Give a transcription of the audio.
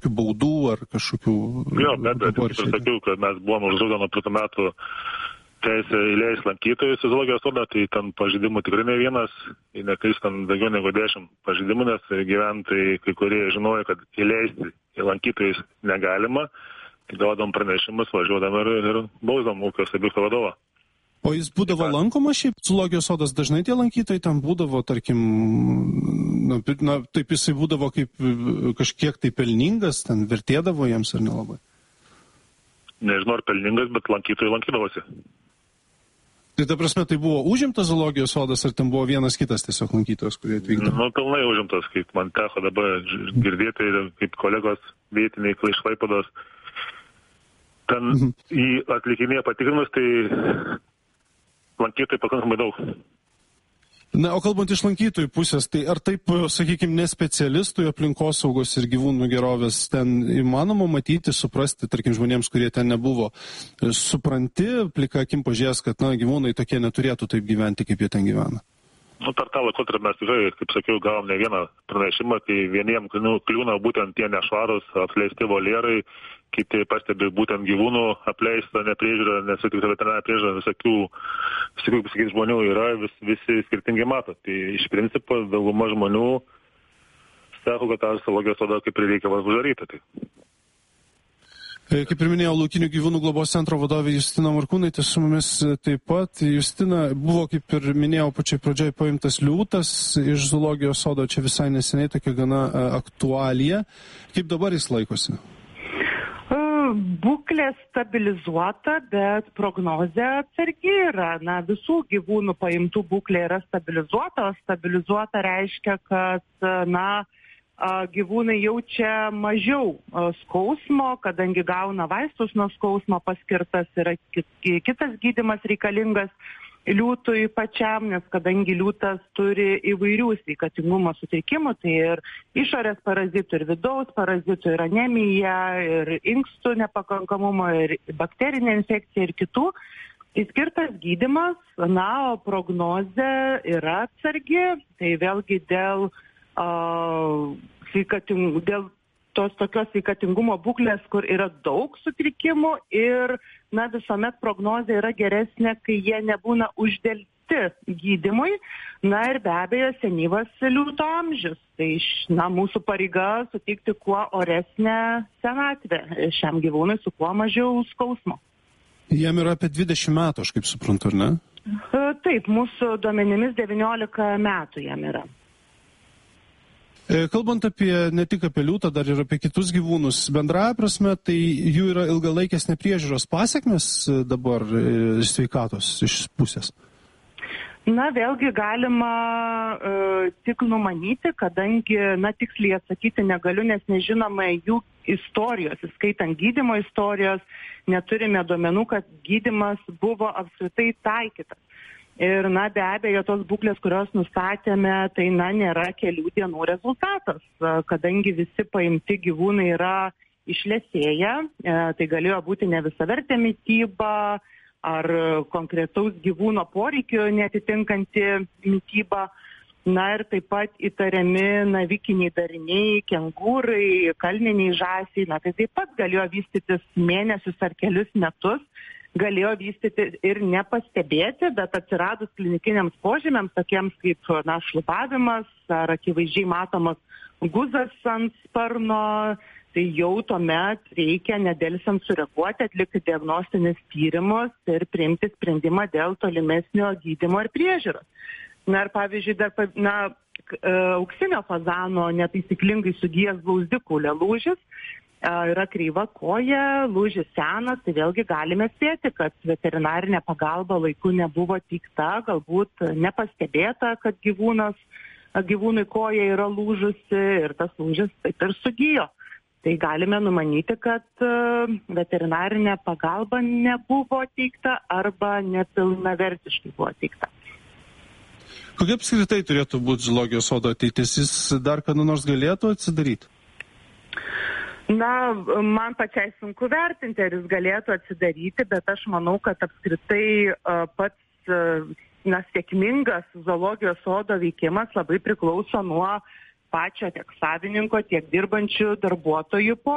kažkokių baudų ar kažkokių... Jo, bet ir sakiau, kad mes buvom uždraudę nuo 5 metų teisę įleis lankytojus į zoologijos sodą, tai ten pažeidimų tikrai ne vienas, nekais ten daugiau negu 10 pažeidimų, nes gyventojai, kai kurie žinojo, kad įleisti į lankytojus negalima, tai gaudom pranešimus, važiuodam ir bausdam ūkio subjekto vadovą. O jis būdavo lankomas šiaip zoologijos sodas, dažnai tie lankytojai ten būdavo, tarkim, taip jisai būdavo kaip kažkiek tai pelningas, ten vertėdavo jiems ar nelabai? Nežinau, ar pelningas, bet lankytojai lankydavosi. Tai ta prasme, tai buvo užimtas zoologijos sodas, ar ten buvo vienas kitas tiesiog lankytojas, kurie atvykdavo? Pilnai užimtas, kaip man teko dabar girdėti, kaip kolegos vietiniai iš Klaipėdos. Ten į atlikinėje patikrinus, tai lankytojai pakankamai daug. Na, o kalbant iš lankytojų pusės, tai ar taip, sakykime, ne specialistui aplinkosaugos ir gyvūnų gerovės ten įmanoma matyti, suprasti, tarkim, žmonėms, kurie ten nebuvo, supranti, plika akim pažiūrės, kad, gyvūnai tokie neturėtų taip gyventi, kaip jie ten gyvena? Per tą laikotarpį mes tikrai, kaip sakiau, gavom ne vieną pranešimą, kai vieniem kliūna būtent tie nešvarus, apleisti voljerai, kiti pastebi būtent gyvūnų apleistą nepriežiūrą, nes tik veterinarinė priežiūra visokių, pasakyti, žmonių yra, visi skirtingai mato. Tai iš principo dauguma žmonių sako, kad tą zoologijos sodą kaip ir reikia uždaryti. Tai. Kaip ir minėjau, laukinių gyvūnų globos centro vadovė Justina Markūnaitė su mumis taip pat. Justina, buvo, kaip ir minėjau, pačioj pradžioj paimtas liūtas iš zoologijos sodo, čia visai neseniai tokia gana aktualija. Kaip dabar jis laikosi? Būklė stabilizuota, bet prognozė atsargi yra. Visų gyvūnų paimtų būklė yra stabilizuota, o stabilizuota reiškia, kad, gyvūnai jaučia mažiau skausmo, kadangi gauna vaistus nuo skausmo, paskirtas yra kitas gydymas reikalingas liūtui pačiam, nes kadangi liūtas turi įvairių sveikatingumo sutrikimų, tai ir išorės parazitų, ir vidaus parazitų, ir anemija, ir inkstų nepakankamumo, ir bakterinė infekcija, ir kitų. Tai skirtas gydymas, o prognozė yra atsargi, tai vėlgi dėl tos tokios sveikatingumo būklės, kur yra daug sutrikimų ir visuomet prognozė yra geresnė, kai jie nebūna uždelsti gydymui. Ir be abejo senyvas liūto amžius. Tai mūsų pareiga suteikti kuo oresnę senatvę šiam gyvūnui su kuo mažiau skausmo. Jam yra apie 20 metų, aš kaip suprantu, ar ne? Taip, mūsų duomenimis 19 metų jam yra. Kalbant ne tik apie liūtą, dar ir apie kitus gyvūnus, bendraja prasme, tai jų yra ilgalaikės nepriežiūros pasekmės dabar sveikatos iš pusės? Vėlgi galima tik numanyti, kadangi, tiksliai atsakyti negaliu, nes nežinome jų istorijos, įskaitant gydymo istorijos, neturime duomenų, kad gydymas buvo apskritai taikytas. Ir, be abejo, tos būklės, kurios nustatėme, tai, nėra kelių dienų rezultatas, kadangi visi paimti gyvūnai yra išlesėję, tai galėjo būti ne visavertė mityba ar konkretaus gyvūno poreikio neatitinkanti mityba. Ir taip pat įtariami navikiniai dariniai, kengūrai, kalniniai žąsiai, tai taip pat galėjo vystytis mėnesius ar kelius metus. Galėjo vystyti ir nepastebėti, bet atsiradus klinikiniams požymiams, tokiems kaip šlubavimas ar akivaizdžiai matomas guzas ant sparno, tai jau tuomet reikia nedelsiant sureaguoti, atlikti diagnostinius tyrimus ir priimti sprendimą dėl tolimesnio gydymo ir priežiūros. Ir pavyzdžiui, auksinio fazano netaisyklingai sugijęs blauzdikaulio lūžis, yra kreiva koja, lūžis senas, tai vėlgi galime spėti, kad veterinarinė pagalba laiku nebuvo teikta, galbūt nepastebėta, kad gyvūnui koja yra lūžusi ir tas lūžis taip ir sugijo. Tai galime numanyti, kad veterinarinė pagalba nebuvo teikta arba nepilnavertiškai buvo teikta. Kokia apskritai turėtų būti zoologijos sodo ateitis? Jis dar kada nors galėtų atsidaryti? Man pačiai sunku vertinti, ar jis galėtų atsidaryti, bet aš manau, kad apskritai pats sėkmingas zoologijos sodo veikimas labai priklauso nuo pačio tiek savininko, tiek dirbančių darbuotojų